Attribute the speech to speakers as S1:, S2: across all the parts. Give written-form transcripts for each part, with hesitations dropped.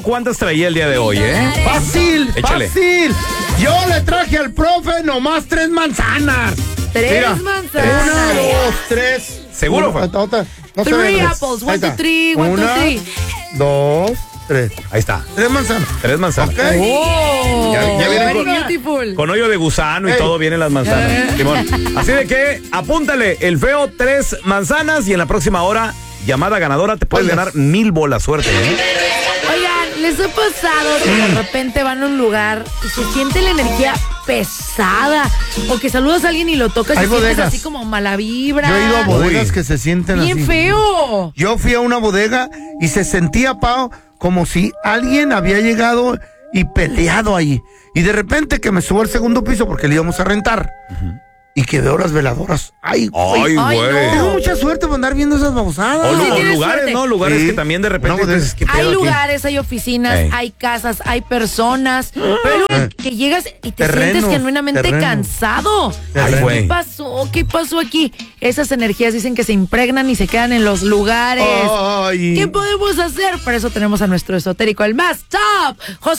S1: cuántas traía el día de hoy,
S2: Fácil,
S1: Échale.
S2: fácil. Yo le traje al profe nomás 3 manzanas.
S3: Tres manzanas.
S2: 1, 2, 3.
S1: ¿Seguro?
S2: Otra. No se
S3: Three
S2: ve.
S3: apples.
S2: Ahí
S3: 1,
S2: está.
S3: 2, 3. 1, 2, 3.
S2: 2, 3.
S1: Ahí está.
S2: 3 manzanas.
S1: 3 manzanas.
S2: Ok.
S3: Oh,
S1: Ya vienen
S3: very
S1: con-
S3: beautiful.
S1: Con hoyo de gusano y todo vienen las manzanas, Simón. Así de que apúntale, el feo 3 manzanas y en la próxima hora, llamada ganadora, te puedes ganar 1000 bolas. Suerte,
S3: Oigan, ¿les ha pasado que de repente van a un lugar y se siente la energía pesada? O que saludas a alguien y lo tocas y
S2: Hay
S3: sientes
S2: bodegas.
S3: así como mala vibra.
S2: Yo he ido a bodegas
S1: Uy.
S2: que se sienten
S3: Bien
S2: así.
S3: feo.
S2: Yo fui a una bodega y se sentía, Pao, como si alguien había llegado y peleado ahí. Y de repente que me subo al segundo piso porque le íbamos a rentar. Y que veo las veladoras. Ay, güey.
S1: Ay, güey.
S2: Tengo mucha suerte por andar viendo esas babosadas.
S1: O,
S3: Sí,
S1: o
S3: tienes
S1: lugares,
S3: suerte.
S1: ¿no? Lugares
S2: Sí.
S1: que también de repente
S2: No,
S1: dices, ¿qué
S3: Hay
S1: pedo aquí?
S3: lugares, hay oficinas,
S1: Ey.
S3: hay casas, hay personas. Pero que llegas y te
S2: Terrenos,
S3: sientes genuinamente
S2: terrenos.
S3: cansado.
S1: Ay,
S3: ¿Qué
S1: güey.
S3: pasó? ¿Qué pasó aquí? Esas energías dicen que se impregnan y se quedan en los lugares.
S2: Ay.
S3: ¿Qué podemos hacer? Por eso tenemos a nuestro esotérico, el más top,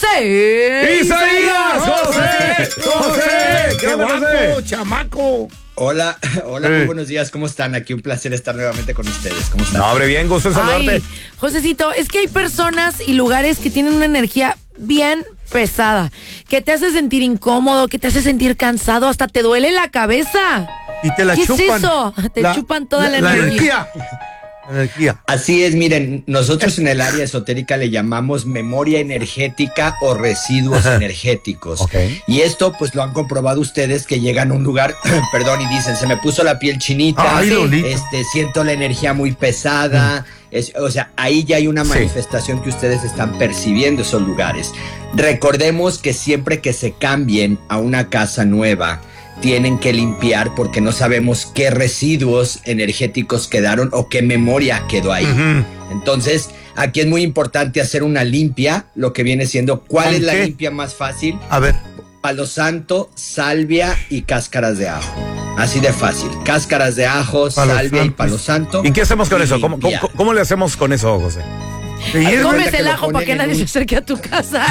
S3: José.
S1: ¡Isaías! ¡José! ¡José!
S2: ¡Qué guapo, chamaco!
S4: Hola, muy buenos días, ¿cómo están? Aquí un placer estar nuevamente con ustedes, ¿cómo están?
S1: No, hombre, bien, gusto en saludarte.
S3: Ay, Josecito, es que hay personas y lugares que tienen una energía bien pesada, que te hace sentir incómodo, que te hace sentir cansado, hasta te duele la cabeza.
S2: Y te la
S3: ¿Qué
S2: chupan.
S3: es eso? Te chupan toda la energía.
S2: Energía.
S4: Así es, miren, nosotros en el área esotérica le llamamos memoria energética o residuos energéticos.
S1: Ok.
S4: Y esto pues lo han comprobado ustedes que llegan a un lugar, perdón, y dicen, se me puso la piel chinita,
S2: Ay, Lolita.
S4: siento la energía muy pesada. O sea, ahí ya hay una
S1: Sí.
S4: manifestación que ustedes están percibiendo esos lugares. Recordemos que siempre que se cambien a una casa nueva, tienen que limpiar porque no sabemos qué residuos energéticos quedaron o qué memoria quedó ahí. Entonces, aquí es muy importante hacer una limpia, lo que viene siendo, ¿cuál
S2: ¿Con
S4: es la
S2: qué?
S4: limpia más fácil?
S2: A ver.
S4: Palo santo, salvia y cáscaras de ajo. Así de fácil. Cáscaras de ajo,
S2: Palo
S4: salvia y
S2: santo.
S4: palo santo.
S1: ¿Y qué hacemos con
S4: y
S1: eso? ¿Cómo,
S4: limpiar.
S1: cómo le hacemos con eso, José?
S2: ¿Te hierve?
S3: Comes
S4: que
S3: el
S4: lo
S3: ajo para
S4: ponen
S3: que
S4: en
S3: nadie
S4: un-
S3: se acerque a tu casa.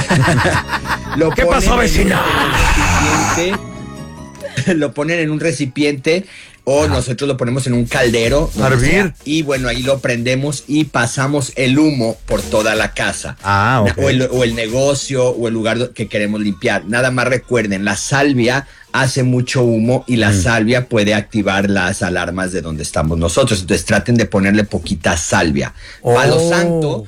S4: Lo
S1: ¿Qué
S4: ponen
S1: pasó,
S4: en un
S1: vecina?
S4: recipiente, lo ponen en un recipiente o nosotros lo ponemos en un caldero. donde
S2: Hervir.
S4: sea, y bueno, ahí lo prendemos y pasamos el humo por toda la casa.
S1: Ah, ok.
S4: O el negocio o el lugar que queremos limpiar. Nada más recuerden, la salvia hace mucho humo y la salvia puede activar las alarmas de donde estamos nosotros. Entonces traten de ponerle poquita salvia. Palo
S2: Oh.
S4: santo.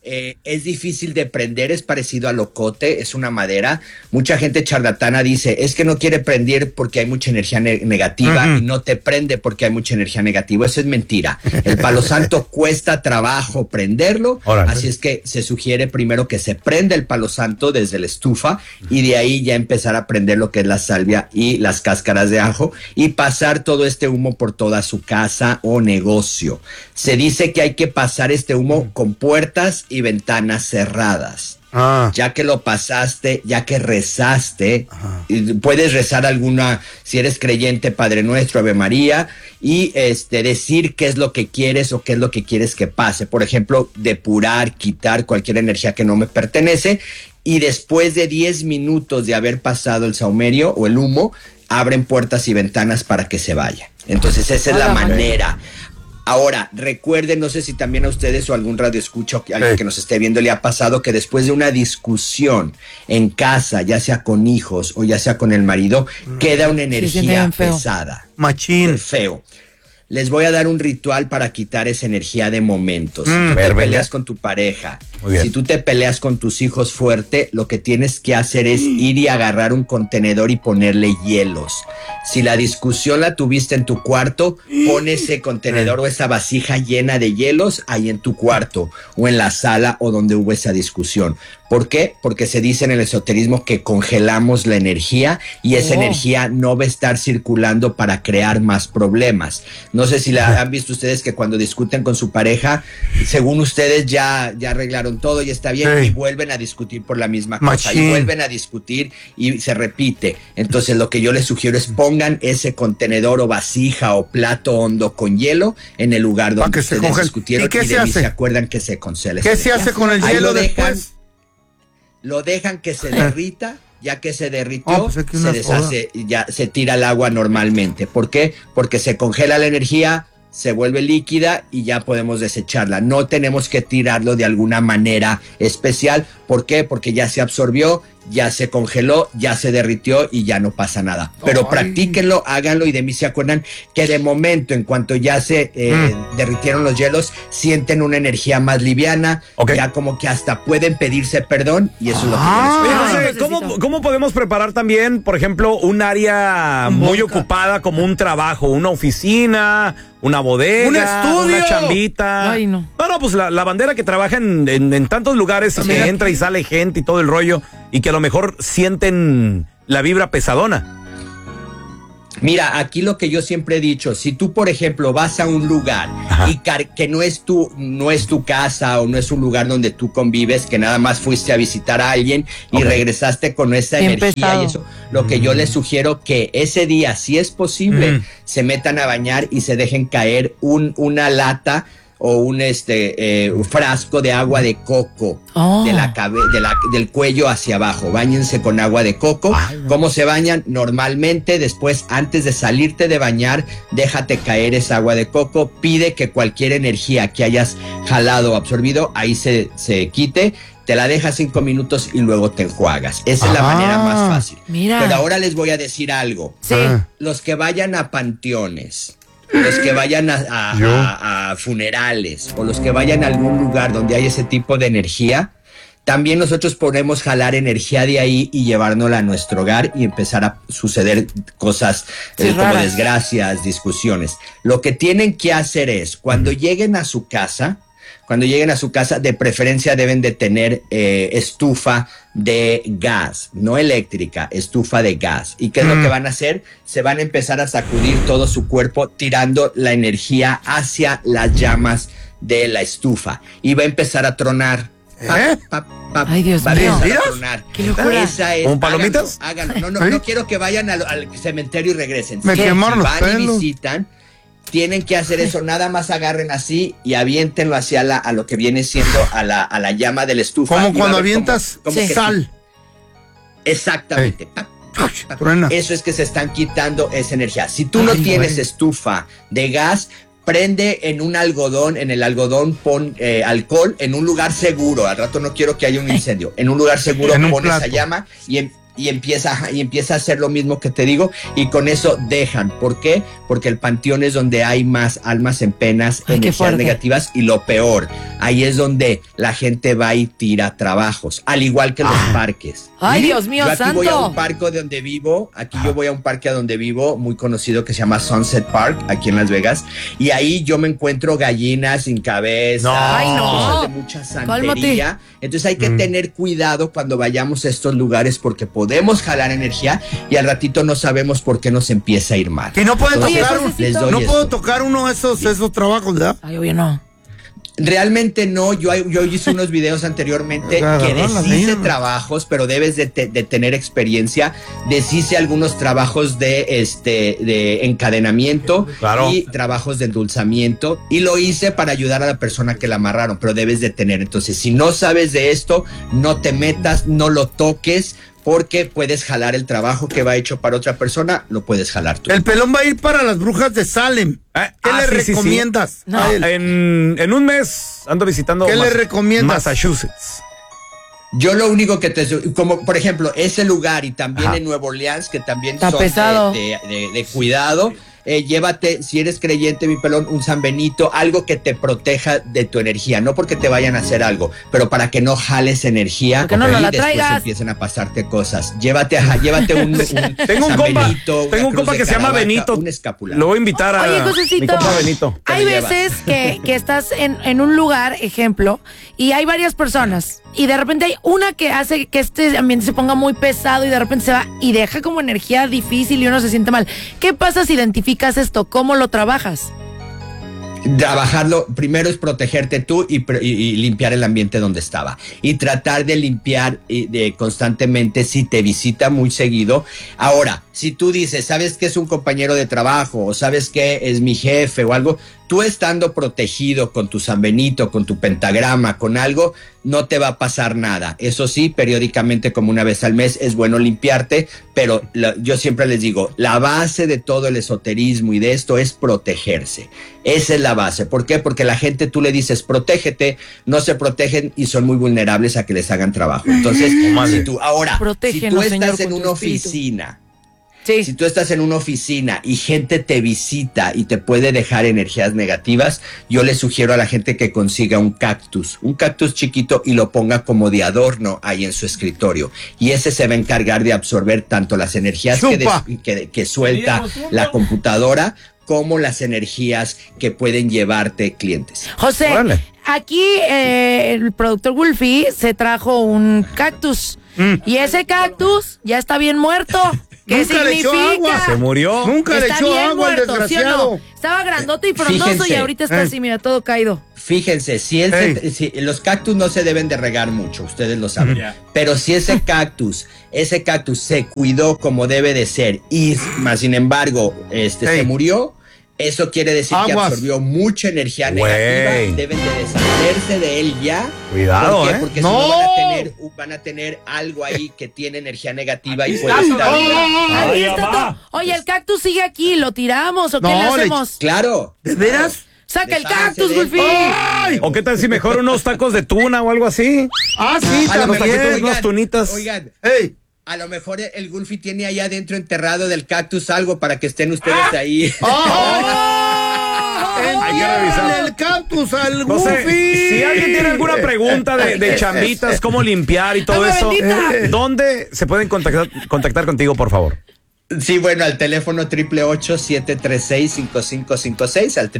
S4: Es difícil de prender, es parecido a locote, es una madera. Mucha gente charlatana dice, es que no quiere prender porque hay mucha energía negativa y no te prende porque hay mucha energía negativa. Eso es mentira. El palo santo cuesta trabajo prenderlo,
S1: Órale.
S4: así es que se sugiere primero que se prenda el palo santo desde la estufa y de ahí ya empezar a prender lo que es la salvia y las cáscaras de ajo y pasar todo este humo por toda su casa o negocio. Se dice que hay que pasar este humo con puertas y ventanas cerradas.
S2: Ah.
S4: Ya que lo pasaste, ya que rezaste, y puedes rezar alguna, si eres creyente, Padre Nuestro, Ave María, y decir qué es lo que quieres o qué es lo que quieres que pase. Por ejemplo, depurar, quitar cualquier energía que no me pertenece, y después de 10 minutos de haber pasado el saumerio o el humo, abren puertas y ventanas para que se vaya. Entonces esa es la manera. Ahora, recuerden, no sé si también a ustedes o algún radio escucha o alguien que nos esté viendo le ha pasado que después de una discusión en casa, ya sea con hijos o ya sea con el marido, queda una
S3: siente
S4: energía
S3: bien feo.
S4: pesada.
S2: Machín.
S4: Feo. Les voy a dar un ritual para quitar esa energía de momentos. Si tú te
S1: venga.
S4: peleas con tu pareja,
S1: Muy bien.
S4: si tú te peleas con tus hijos fuerte, lo que tienes que hacer es ir y agarrar un contenedor y ponerle hielos. Si la discusión la tuviste en tu cuarto, pon ese contenedor o esa vasija llena de hielos ahí en tu cuarto o en la sala o donde hubo esa discusión. ¿Por qué? Porque se dice en el esoterismo que congelamos la energía y esa energía no va a estar circulando para crear más problemas. No sé si la han visto ustedes que cuando discuten con su pareja, según ustedes ya arreglaron todo y está bien,
S2: Sí.
S4: y vuelven a discutir por la misma cosa,
S2: Machín.
S4: y vuelven a discutir y se repite. Entonces lo que yo les sugiero es pongan ese contenedor o vasija o plato hondo con hielo en el lugar
S2: Pa'
S4: donde
S2: que se
S4: ustedes
S2: congele.
S4: discutieron
S2: ¿Y qué
S4: y
S2: se
S4: de mí
S2: hace?
S4: se acuerdan que se congela.
S2: ¿Qué
S4: esa
S2: se hace
S4: energía.
S2: con el
S4: Ahí
S2: hielo
S4: lo dejan.
S2: después?
S4: lo dejan que se derrita. Ya que se derritió,
S2: pues
S4: se deshace, ya se tira el agua normalmente. ¿Por qué? Porque se congela la energía, se vuelve líquida y ya podemos desecharla. No tenemos que tirarlo de alguna manera especial. ¿Por qué? Porque ya se absorbió, ya se congeló, ya se derritió y ya no pasa nada. Pero practíquenlo, háganlo y de mí se acuerdan que de momento, en cuanto ya se derritieron los hielos, sienten una energía más liviana, ya como que hasta pueden pedirse perdón y eso es lo que yo les
S1: pido. ¿Cómo podemos preparar también, por ejemplo, un área muy ocupada como un trabajo, una oficina, una bodega,
S2: un estudio,
S1: una chambita?
S3: Ay, no.
S1: No, pues la bandera que trabaja en tantos lugares y que entra y sale gente y todo el rollo y que a lo mejor sienten la vibra pesadona.
S4: Mira, aquí lo que yo siempre he dicho, si tú, por ejemplo, vas a un lugar y que no es tu casa o no es un lugar donde tú convives, que nada más fuiste a visitar a alguien y regresaste con esa energía y eso, lo que yo les sugiero que ese día, si es posible, se metan a bañar y se dejen caer una lata o un frasco de agua de coco del cuello hacia abajo. Báñense con agua de coco. ¿Cómo se bañan? Normalmente, después, antes de salirte de bañar, déjate caer esa agua de coco. Pide que cualquier energía que hayas jalado o absorbido, ahí se quite. Te la dejas 5 minutos y luego te enjuagas. Esa es la manera más fácil.
S3: Mira.
S4: Pero ahora les voy a decir algo.
S3: Sí.
S4: Los que vayan a panteones, los que vayan a funerales o los que vayan a algún lugar donde hay ese tipo de energía, también nosotros podemos jalar energía de ahí y llevárnosla a nuestro hogar y empezar a suceder cosas como desgracias, discusiones. Lo que tienen que hacer es, cuando lleguen a su casa, de preferencia deben de tener estufa de gas, no eléctrica, estufa de gas. ¿Y qué es lo que van a hacer? Se van a empezar a sacudir todo su cuerpo tirando la energía hacia las llamas de la estufa. Y va a empezar a tronar.
S3: Ay, Dios
S4: mío.
S3: Va a
S4: empezar a tronar.
S3: ¿Qué locura?
S4: Esa es,
S1: ¿Con palomitas?
S4: Háganlo. No quiero que vayan al cementerio y regresen.
S2: Me quemaron los pelos.
S4: Y visitan, tienen que hacer eso, nada más agarren así y aviéntenlo hacia a lo que viene siendo a la llama de la estufa.
S2: Como cuando avientas sal.
S4: Exactamente. Eso es que se están quitando esa energía. Si tú no tienes estufa de gas, prende en un algodón, en el algodón pon alcohol en un lugar seguro. Al rato no quiero que haya un incendio. En un lugar seguro pones esa llama y empieza a hacer lo mismo que te digo y con eso dejan. ¿Por qué? Porque el panteón es donde hay más almas en penas, energías negativas y lo peor, ahí es donde la gente va y tira trabajos, al igual que los parques.
S3: Ay, Dios mío,
S4: yo aquí
S3: santo.
S4: voy a un parque donde vivo, yo voy a un parque donde vivo, muy conocido, que se llama Sunset Park, aquí en Las Vegas, y ahí yo me encuentro gallinas sin cabeza, cosas de mucha santería. Cálmate. Entonces hay que tener cuidado cuando vayamos a estos lugares porque podemos jalar energía y al ratito no sabemos por qué nos empieza a ir mal.
S2: Y no pueden tocar
S4: no
S2: puedo tocar uno de esos trabajos, ¿verdad?
S3: Ay, obvio no.
S4: Realmente no, yo hice unos videos anteriormente que deshice trabajos, pero debes de tener experiencia. Deshice algunos trabajos de encadenamiento y trabajos de endulzamiento y lo hice para ayudar a la persona que la amarraron, pero debes de tener. Entonces, si no sabes de esto, no te metas, no lo toques, porque puedes jalar el trabajo que va hecho para otra persona, lo puedes jalar tú.
S2: El pelón va a ir para las brujas de Salem. ¿Qué le recomiendas?
S1: No. En un mes ando visitando
S2: ¿Qué le recomiendas?
S1: Massachusetts.
S4: Yo lo único que como por ejemplo, ese lugar y también en Nueva Orleans, que también
S3: está
S4: son
S3: pesado.
S4: De cuidado. Llévate, si eres creyente, mi pelón, un San Benito, algo que te proteja de tu energía, no porque te vayan a hacer algo, pero para que no jales energía
S3: porque no
S4: y
S3: la
S4: después
S3: traigas.
S4: Empiecen a pasarte cosas. Llévate un
S1: tengo un compa,
S4: Benito,
S1: tengo un compa que se llama Benito.
S4: Un escapular.
S1: Lo voy a invitar a mi compa Benito.
S3: Hay veces que estás en un lugar, ejemplo, y hay varias personas. Y de repente hay una que hace que este ambiente se ponga muy pesado y de repente se va y deja como energía difícil y uno se siente mal. ¿Qué pasa si identificas esto? ¿Cómo lo trabajas?
S4: Trabajarlo, primero es protegerte tú y limpiar el ambiente donde estaba. Y tratar de limpiar constantemente si te visita muy seguido. Ahora, si tú dices, ¿sabes que es un compañero de trabajo? O ¿sabes que es mi jefe o algo? Tú estando protegido con tu San Benito, con tu pentagrama, con algo, no te va a pasar nada. Eso sí, periódicamente, como una vez al mes, es bueno limpiarte, pero yo siempre les digo, la base de todo el esoterismo y de esto es protegerse. Esa es la base. ¿Por qué? Porque la gente, tú le dices, protégete, no se protegen y son muy vulnerables a que les hagan trabajo. Entonces, si tú estás en una oficina,
S3: sí.
S4: Si tú estás en una oficina y gente te visita y te puede dejar energías negativas, yo le sugiero a la gente que consiga un cactus chiquito y lo ponga como de adorno ahí en su escritorio. Y ese se va a encargar de absorber tanto las energías que suelta la computadora como las energías que pueden llevarte clientes.
S3: José,
S1: Órale.
S3: aquí el productor Wolfie se trajo un cactus. Y ese cactus ya está bien muerto. ¿Qué
S2: Nunca le echó
S3: significa?
S2: agua.
S1: Se murió.
S2: Nunca le
S3: Está
S2: echó
S3: bien
S2: agua al
S3: muerto, ¿sí o
S2: desgraciado.
S3: no? Estaba grandote y frondoso y
S4: Fíjense.
S3: ahorita está así, mira, todo caído.
S4: Fíjense, si los cactus no se deben de regar mucho, ustedes lo saben, pero si ese cactus se cuidó como debe de ser y más sin embargo se murió, eso quiere decir que absorbió mucha energía negativa, deben de deshacerse de él ya.
S1: Cuidado,
S4: ¿Por qué? Porque si no van a tener algo ahí que tiene energía negativa y puede estar.
S3: Ahí está todo. Oye, el cactus sigue aquí, ¿lo tiramos o qué le hacemos?
S4: Claro.
S2: ¿De veras?
S3: ¡Saca el
S4: Desháganse
S3: cactus,
S4: de él.
S3: Wolfie!
S1: ¿O qué tal si mejor unos tacos de tuna o algo así?
S2: Ah, sí,
S4: A lo
S1: Unos
S4: mejor,
S1: taquitos, unas tunitas.
S4: Oigan,
S2: Ey.
S4: a lo mejor el Gulfi tiene ahí adentro enterrado del cactus algo para que estén ustedes ahí.
S1: Hay que revisar.
S2: El cactus al
S1: José,
S2: Goofy.
S1: si alguien tiene alguna pregunta de chambitas, cómo limpiar y todo
S3: ¡Agua
S1: eso,
S3: bendita!
S1: ¿dónde se pueden contactar contigo, por favor?
S4: Sí, bueno, al teléfono 888-736-5556, al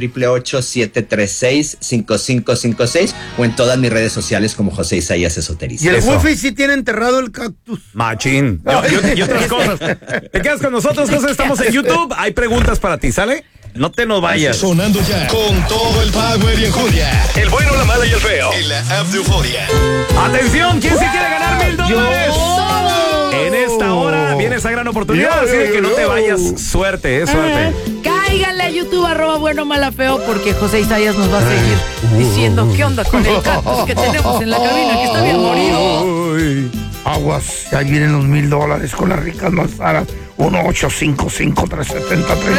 S4: 888-736-5556 o en todas mis redes sociales como José Isaías Esoterista.
S2: Y el
S1: Eso.
S2: Goofy sí tiene enterrado el cactus.
S1: Machín. Y otras cosas. Te quedas con nosotros, José. Estamos en YouTube. Hay preguntas para ti, ¿sale? No te nos vayas.
S5: Sonando ya con todo el power y enjundia. El bueno, la mala y el feo. En la app de Euforia.
S1: Atención, ¿quién se quiere ganar $1,000? En esta hora viene esa gran oportunidad, así de que no te vayas. Suerte, suerte.
S3: Cáiganle a YouTube, @bueno-mala-feo, porque José Isaías nos va a seguir diciendo qué onda con el cactus que tenemos en la cabina, que está bien morido.
S1: Uy.
S2: Aguas, ahí vienen los $1,000 con las ricas manzanas. 1-855-370-3